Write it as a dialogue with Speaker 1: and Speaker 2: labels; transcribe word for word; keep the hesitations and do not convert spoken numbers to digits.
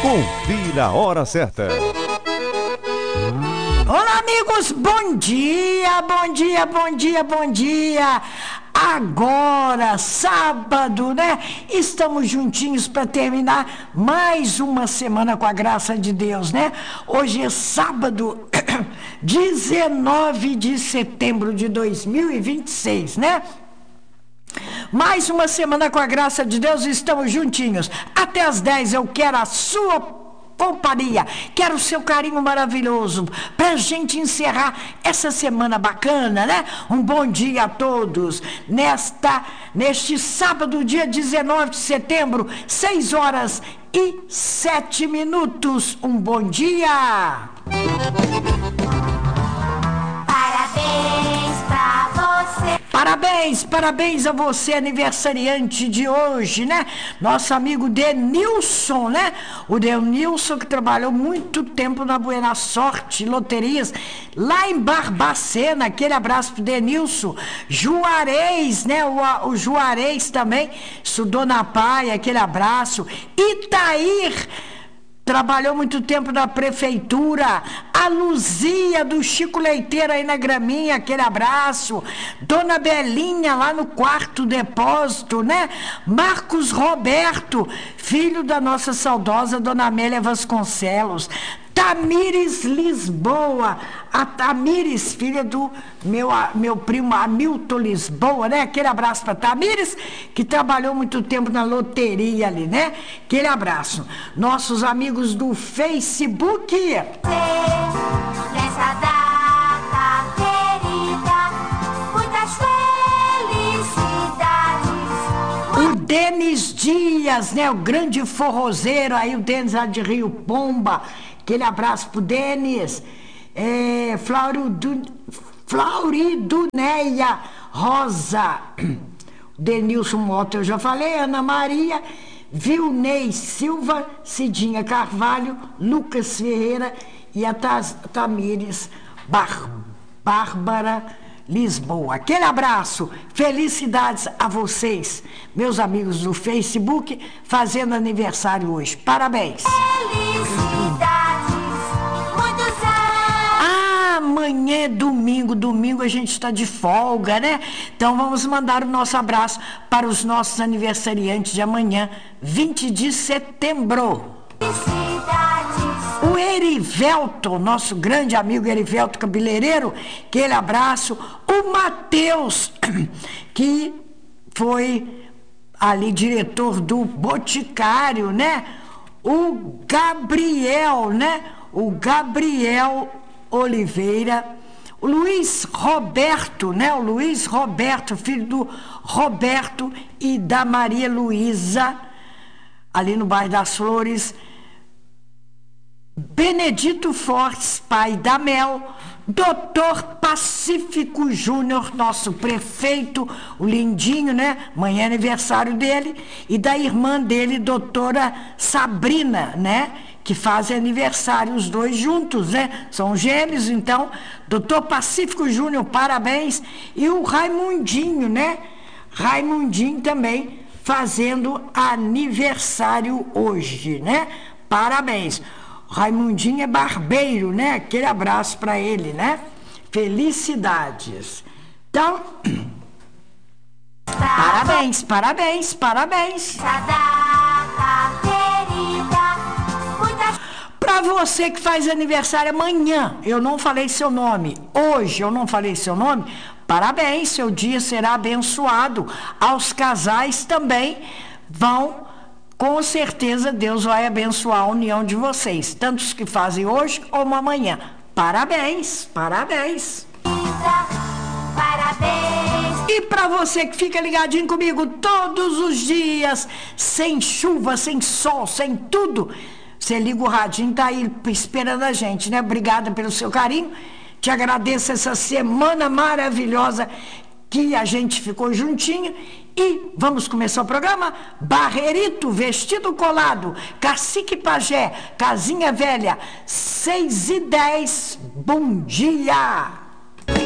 Speaker 1: Confira a hora certa.
Speaker 2: Olá, amigos, bom dia, bom dia, bom dia, bom dia. Agora, sábado, né? Estamos juntinhos para terminar mais uma semana com a graça de Deus, né? Hoje é sábado, dezenove de setembro de dois mil e vinte e seis, né? Mais uma semana com a graça de Deus, estamos juntinhos. Até às dez eu quero a sua companhia, quero o seu carinho maravilhoso, pra gente encerrar essa semana bacana, né? Um bom dia a todos, nesta, neste sábado, dia dezenove de setembro, seis horas e sete minutos, um bom dia!
Speaker 3: Parabéns pra você!
Speaker 2: Parabéns, parabéns a você, aniversariante de hoje, né? Nosso amigo Denilson, né? O Denilson que trabalhou muito tempo na Buena Sorte Loterias, lá em Barbacena. Aquele abraço pro Denilson. Juarez, né? O, o Juarez também estudou na Paia, aquele abraço. Itair trabalhou muito tempo na prefeitura. A Luzia do Chico Leiteiro aí na Graminha, aquele abraço. Dona Belinha lá no quarto depósito, né? Marcos Roberto, filho da nossa saudosa Dona Amélia Vasconcelos. Tamires Lisboa, a Tamires, filha do meu, meu primo Hamilton Lisboa, né? Aquele abraço para Tamires, que trabalhou muito tempo na loteria ali, né? Aquele abraço. Nossos amigos do Facebook.
Speaker 3: Nessa data querida, muitas felicidades.
Speaker 2: O Denis Dias, né? O grande forrozeiro aí, o Denis lá de Rio Pomba. Aquele abraço pro Denis. É, Flauridu, Flouriduneia Rosa. Denilson Mota, eu já falei. Ana Maria, Vilnei Silva, Cidinha Carvalho, Lucas Ferreira e a Taz, Tamires Bar, Bárbara Lisboa. Aquele abraço, felicidades a vocês, meus amigos do Facebook, fazendo aniversário hoje. Parabéns.
Speaker 3: Felicidades, muitos anos.
Speaker 2: Amanhã é domingo, domingo a gente está de folga, né? Então vamos mandar o nosso abraço para os nossos aniversariantes de amanhã, vinte de setembro.
Speaker 3: Felicidades.
Speaker 2: O Erivelto, nosso grande amigo Erivelto cabeleireiro, aquele abraço. O Matheus, que foi ali diretor do Boticário, né? O Gabriel, né? O Gabriel Oliveira. O Luiz Roberto, né? O Luiz Roberto, filho do Roberto e da Maria Luísa, ali no bairro das Flores. Benedito Fortes, pai da Mel. Doutor Pacífico Júnior, nosso prefeito, o lindinho, né? Amanhã é aniversário dele. E da irmã dele, doutora Sabrina, né? Que fazem aniversário os dois juntos, né? São gêmeos, então. Doutor Pacífico Júnior, parabéns. E o Raimundinho, né? Raimundinho também fazendo aniversário hoje, né? Parabéns. Raimundinho é barbeiro, né? Aquele abraço para ele, né? Felicidades. Então, parabéns, parabéns, parabéns.
Speaker 3: Essa data querida, muitas.
Speaker 2: Para você que faz aniversário amanhã, eu não falei seu nome, hoje eu não falei seu nome, parabéns, seu dia será abençoado. Aos casais também vão. Com certeza Deus vai abençoar a união de vocês, tanto os que fazem hoje como amanhã. Parabéns, parabéns.
Speaker 3: Parabéns.
Speaker 2: E para você que fica ligadinho comigo todos os dias, sem chuva, sem sol, sem tudo, você liga o radinho, tá aí esperando a gente, né? Obrigada pelo seu carinho. Te agradeço essa semana maravilhosa que a gente ficou juntinho. E vamos começar o programa? Barreirito, vestido colado, Cacique Pajé, Casinha Velha, seis e dez, bom dia!